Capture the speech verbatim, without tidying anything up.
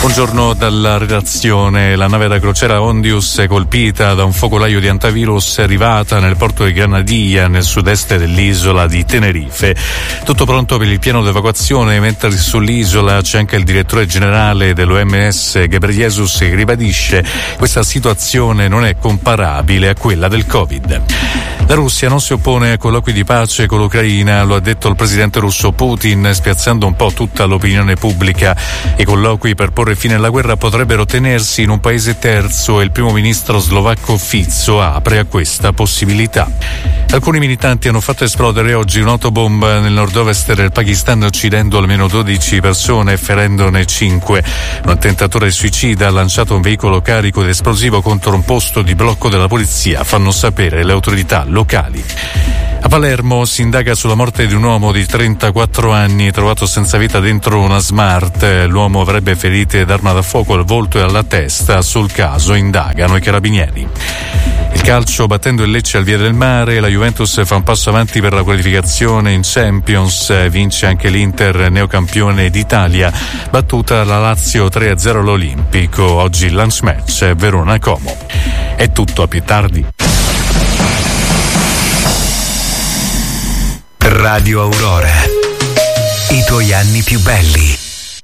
Buongiorno dalla redazione. La nave da crociera Ondius è colpita da un focolaio di antivirus arrivata nel porto di Granadia, nel sud-est dell'isola di Tenerife. Tutto pronto per il piano d'evacuazione, mentre sull'isola c'è anche il direttore generale dell'O M S Ghebreyesus, che ribadisce che questa situazione non è comparabile a quella del Covid. La Russia non si oppone a colloqui di pace con l'Ucraina, lo ha detto il presidente russo Putin, spiazzando un po' tutta l'opinione pubblica. I colloqui per porre fine alla guerra potrebbero tenersi in un paese terzo e il primo ministro slovacco Fico apre a questa possibilità. Alcuni militanti hanno fatto esplodere oggi un'autobomba nel nord-ovest del Pakistan, uccidendo almeno dodici persone e ferendone cinque. Un attentatore suicida ha lanciato un veicolo carico di esplosivo contro un posto di blocco della polizia, fanno sapere le autorità locali. A Palermo si indaga sulla morte di un uomo di trentaquattro anni trovato senza vita dentro una Smart. L'uomo avrebbe ferite d'arma da fuoco al volto e alla testa. Sul caso indagano i carabinieri. Il calcio, battendo il Lecce al Via del Mare, la Juventus fa un passo avanti per la qualificazione in Champions, vince anche l'Inter, neocampione d'Italia, battuta la Lazio tre a zero all'Olimpico. Oggi il lunch match Verona-Como. È tutto, a più tardi. Radio Aurora, i tuoi anni più belli.